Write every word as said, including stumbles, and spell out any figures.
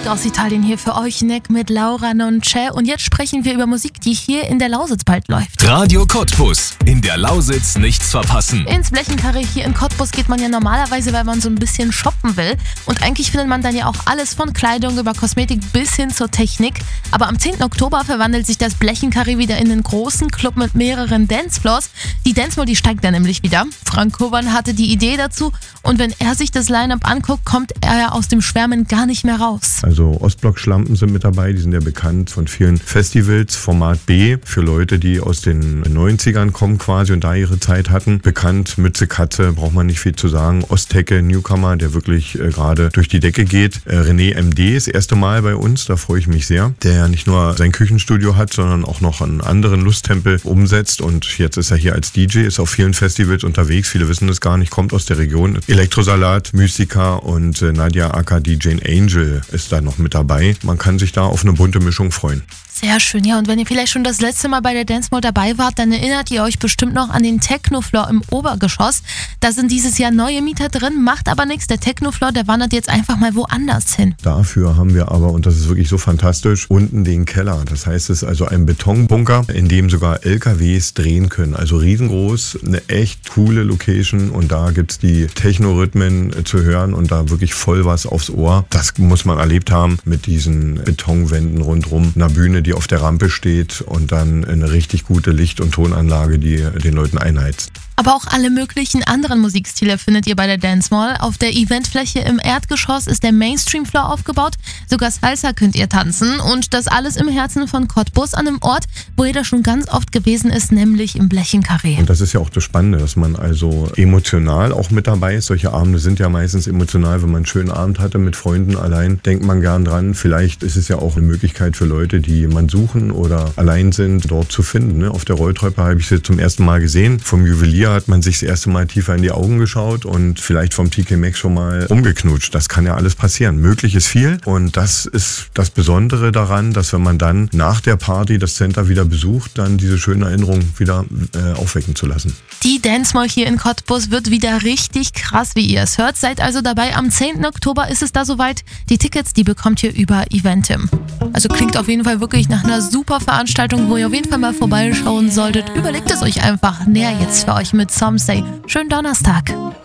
Musik aus Italien hier für euch, Nick mit Laura Non C'è. Und jetzt sprechen wir über Musik, die hier in der Lausitz bald läuft. Radio Cottbus. In der Lausitz nichts verpassen. Ins Blechenkarree hier in Cottbus geht man ja normalerweise, weil man so ein bisschen shoppen will. Und eigentlich findet man dann ja auch alles von Kleidung über Kosmetik bis hin zur Technik. Aber am zehnten Oktober verwandelt sich das Blechenkarree wieder in einen großen Club mit mehreren Dancefloors. Die Dancefloor, die steigt dann nämlich wieder. Frank Hovan hatte die Idee dazu. Und wenn er sich das Line-Up anguckt, kommt er ja aus dem Schwärmen gar nicht mehr raus. Also Ostblock-Schlampen sind mit dabei, die sind ja bekannt von vielen Festivals, Format B, für Leute, die aus den neunzigern kommen quasi und da ihre Zeit hatten. Bekannt, Mütze Katze, braucht man nicht viel zu sagen. Osthecke, Newcomer, der wirklich äh, gerade durch die Decke geht. Äh, René M D, das erste Mal bei uns, da freue ich mich sehr. Der ja nicht nur sein Küchenstudio hat, sondern auch noch einen anderen Lusttempel umsetzt und jetzt ist er hier als D J, ist auf vielen Festivals unterwegs, viele wissen das gar nicht, kommt aus der Region. Elektrosalat, Mystica und äh, Nadia aka D J Angel ist da noch mit dabei. Man kann sich da auf eine bunte Mischung freuen. Sehr schön, ja. Und wenn ihr vielleicht schon das letzte Mal bei der Dance Mall dabei wart, dann erinnert ihr euch bestimmt noch an den Techno-Floor im Obergeschoss. Da sind dieses Jahr neue Mieter drin, macht aber nichts. Der Techno-Floor, der wandert jetzt einfach mal woanders hin. Dafür haben wir aber, und das ist wirklich so fantastisch, unten den Keller. Das heißt, es ist also ein Betonbunker, in dem sogar L K Ws drehen können. Also riesengroß, eine echt coole Location und da gibt's die Techno-Rhythmen zu hören und da wirklich voll was aufs Ohr. Das muss man erlebt haben mit diesen Betonwänden rundrum, einer Bühne, die auf der Rampe steht und dann eine richtig gute Licht- und Tonanlage, die den Leuten einheizt. Aber auch alle möglichen anderen Musikstile findet ihr bei der Dance Mall. Auf der Eventfläche im Erdgeschoss ist der Mainstream-Floor aufgebaut. Sogar Salsa könnt ihr tanzen und das alles im Herzen von Cottbus, an einem Ort, wo jeder schon ganz oft gewesen ist, nämlich im Blechenkarree. Und das ist ja auch das Spannende, dass man also emotional auch mit dabei ist. Solche Abende sind ja meistens emotional, wenn man einen schönen Abend hatte mit Freunden allein, denkt man gern dran. Vielleicht ist es ja auch eine Möglichkeit für Leute, die man suchen oder allein sind, dort zu finden. Ne? Auf der Rolltreppe habe ich sie zum ersten Mal gesehen. Vom Juwelier hat man sich das erste Mal tiefer in die Augen geschaut und vielleicht vom T K Maxx schon mal rumgeknutscht. Das kann ja alles passieren. Möglich ist viel und das ist das Besondere daran, dass wenn man dann nach der Party das Center wieder besucht, dann diese schönen Erinnerungen wieder äh, aufwecken zu lassen. Die Dance Mall hier in Cottbus wird wieder richtig krass, wie ihr es hört. Seid also dabei. Am zehnten Oktober ist es da soweit. Die Tickets, die bekommt ihr über Eventim. Also klingt auf jeden Fall wirklich nach einer super Veranstaltung, wo ihr auf jeden Fall mal vorbeischauen solltet. Überlegt es euch einfach näher jetzt für euch mit Some Say. Schönen Donnerstag.